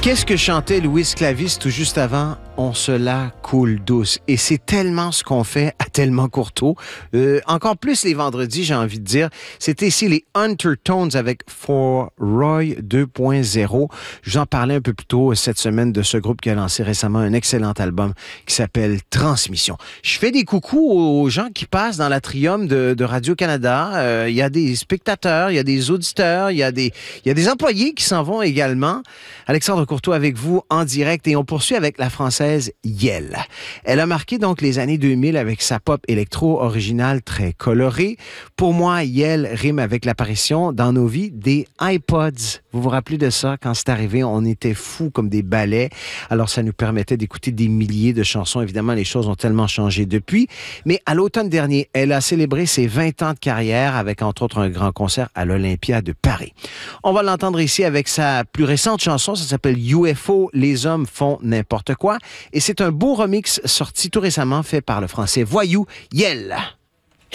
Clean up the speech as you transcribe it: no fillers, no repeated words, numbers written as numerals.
Qu'est-ce que chantait Louis Clavis tout juste avant? On se la coule douce. Et c'est tellement ce qu'on fait à tellement courto. Encore plus les vendredis, j'ai envie de dire. C'était ici les Undertones avec For Roy 2.0. Je vous en parlais un peu plus tôt cette semaine de ce groupe qui a lancé récemment un excellent album qui s'appelle Transmission. Je fais des coucous aux gens qui passent dans l'atrium de Radio-Canada. Il y a des spectateurs, il y a des auditeurs, il y a des employés qui s'en vont également. Alexandre Courteau avec vous en direct et on poursuit avec la française Yelle. Elle a marqué donc les années 2000 avec sa pop électro originale très colorée. Pour moi, Yelle rime avec l'apparition dans nos vies des iPods. Vous vous rappelez de ça? Quand c'est arrivé, on était fous comme des balais. Alors, ça nous permettait d'écouter des milliers de chansons. Évidemment, les choses ont tellement changé depuis. Mais à l'automne dernier, elle a célébré ses 20 ans de carrière avec, entre autres, un grand concert à l'Olympia de Paris. On va l'entendre ici avec sa plus récente chanson. Ça s'appelle UFO, Les hommes font n'importe quoi. Et c'est un beau remix sorti tout récemment fait par le français Voyou Yelle.